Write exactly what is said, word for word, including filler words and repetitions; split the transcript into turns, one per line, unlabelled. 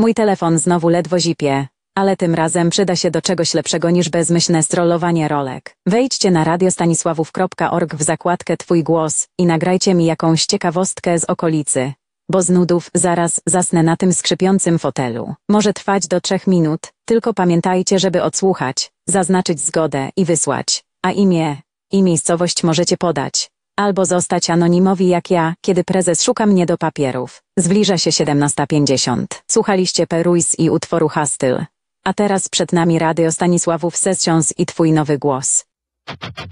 Mój telefon znowu ledwo zipie, ale tym razem przyda się do czegoś lepszego niż bezmyślne strollowanie rolek. Wejdźcie na radiostanisławów kropka org w zakładkę Twój głos i nagrajcie mi jakąś ciekawostkę z okolicy, bo z nudów zaraz zasnę na tym skrzypiącym fotelu. Może trwać do trzech minut, tylko pamiętajcie, żeby odsłuchać, zaznaczyć zgodę i wysłać, a imię i miejscowość możecie podać, albo zostać anonimowi jak ja, kiedy prezes szuka mnie do papierów. Zbliża się siedemnasta pięćdziesiąt. Słuchaliście Peruis i utworu Hastyle. A teraz przed nami Radio Stanisławów Sessions i Twój nowy głos.